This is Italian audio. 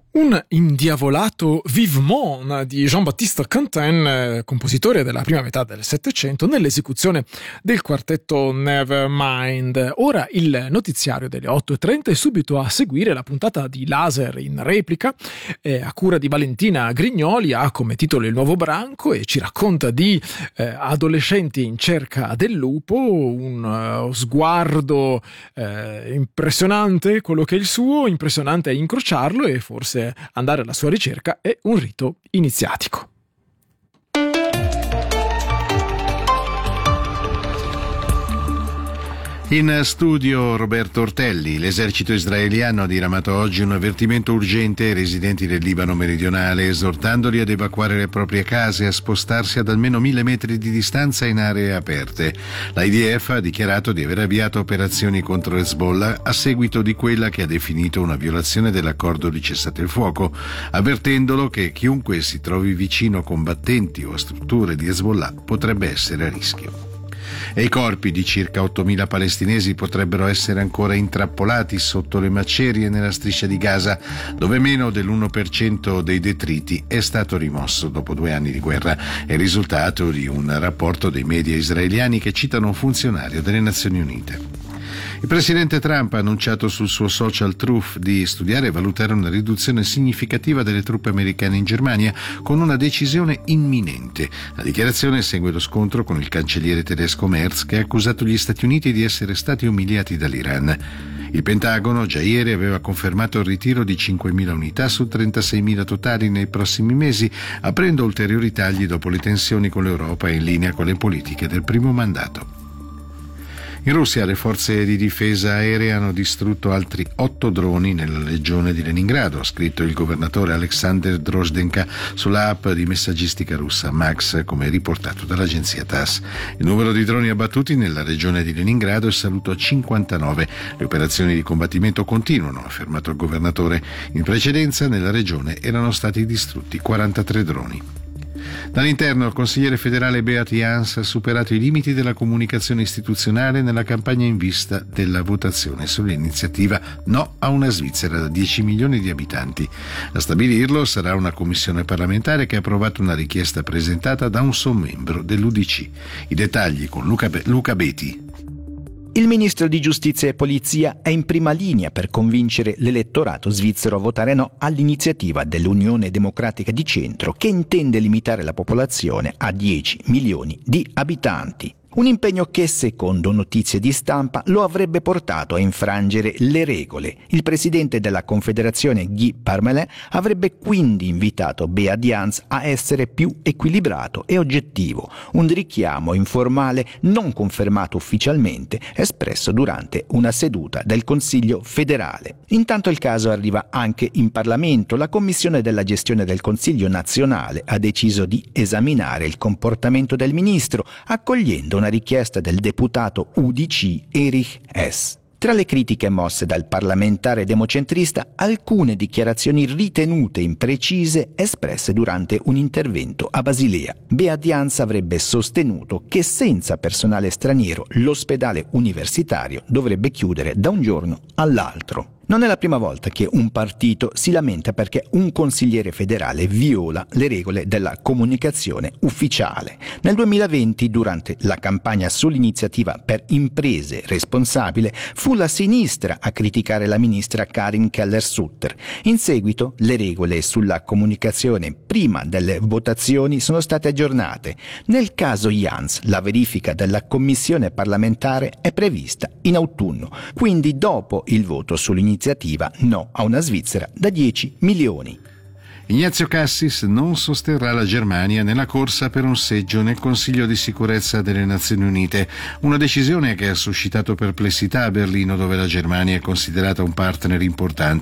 Un indiavolato vivement di Jean-Baptiste Quentin, compositore della prima metà del Settecento, nell'esecuzione del quartetto Nevermind. Ora il notiziario delle 8:30 e subito a seguire la puntata di Laser in replica, a cura di Valentina Grignoli. Ha come titolo Il nuovo branco e ci racconta di adolescenti in cerca del lupo, un sguardo impressionante, quello che è il suo, impressionante è incrociarlo e forse andare alla sua ricerca è un rito iniziatico. In studio Roberto Ortelli. L'esercito israeliano ha diramato oggi un avvertimento urgente ai residenti del Libano meridionale, esortandoli ad evacuare le proprie case e a spostarsi ad almeno 1000 metri di distanza in aree aperte. L'IDF ha dichiarato di aver avviato operazioni contro Hezbollah a seguito di quella che ha definito una violazione dell'accordo di cessate il fuoco, avvertendolo che chiunque si trovi vicino combattenti o a strutture di Hezbollah potrebbe essere a rischio. E i corpi di circa 8.000 palestinesi potrebbero essere ancora intrappolati sotto le macerie nella striscia di Gaza, dove meno dell'1% dei detriti è stato rimosso dopo 2 anni di guerra. È il risultato di un rapporto dei media israeliani che citano un funzionario delle Nazioni Unite. Il presidente Trump ha annunciato sul suo social Truth di studiare e valutare una riduzione significativa delle truppe americane in Germania con una decisione imminente. La dichiarazione segue lo scontro con il cancelliere tedesco Merz, che ha accusato gli Stati Uniti di essere stati umiliati dall'Iran. Il Pentagono già ieri aveva confermato il ritiro di 5.000 unità su 36.000 totali nei prossimi mesi, aprendo ulteriori tagli dopo le tensioni con l'Europa in linea con le politiche del primo mandato. In Russia le forze di difesa aerea hanno distrutto altri 8 droni nella regione di Leningrado, ha scritto il governatore Alexander Drozdenka sulla app di messaggistica russa Max, come riportato dall'agenzia TASS. Il numero di droni abbattuti nella regione di Leningrado è salito a 59. Le operazioni di combattimento continuano, ha affermato il governatore. In precedenza nella regione erano stati distrutti 43 droni. Dall'interno, il consigliere federale Beat Jans ha superato i limiti della comunicazione istituzionale nella campagna in vista della votazione sull'iniziativa No a una Svizzera da 10 milioni di abitanti. A stabilirlo sarà una commissione parlamentare che ha approvato una richiesta presentata da un sommembro dell'UDC. I dettagli con Luca Beti. Il ministro di Giustizia e Polizia è in prima linea per convincere l'elettorato svizzero a votare no all'iniziativa dell'Unione Democratica di Centro, che intende limitare la popolazione a 10 milioni di abitanti. Un impegno che, secondo notizie di stampa, lo avrebbe portato a infrangere le regole. Il presidente della Confederazione Guy Parmelin avrebbe quindi invitato Beat Jans a essere più equilibrato e oggettivo, un richiamo informale non confermato ufficialmente, espresso durante una seduta del Consiglio federale. Intanto il caso arriva anche in Parlamento. La Commissione della gestione del Consiglio nazionale ha deciso di esaminare il comportamento del ministro, accogliendo una richiesta del deputato UDC Erich Hess. Tra le critiche mosse dal parlamentare democentrista, alcune dichiarazioni ritenute imprecise espresse durante un intervento a Basilea. Beat Jans avrebbe sostenuto che senza personale straniero l'ospedale universitario dovrebbe chiudere da un giorno all'altro. Non è la prima volta che un partito si lamenta perché un consigliere federale viola le regole della comunicazione ufficiale. Nel 2020, durante la campagna sull'iniziativa per imprese responsabile, fu la sinistra a criticare la ministra Karin Keller-Sutter. In seguito, le regole sulla comunicazione prima delle votazioni sono state aggiornate. Nel caso Jans, la verifica della commissione parlamentare è prevista in autunno, quindi dopo il voto sull'iniziativa No a una Svizzera da 10 milioni. Ignazio Cassis non sosterrà la Germania nella corsa per un seggio nel Consiglio di sicurezza delle Nazioni Unite, una decisione che ha suscitato perplessità a Berlino, dove la Germania è considerata un partner importante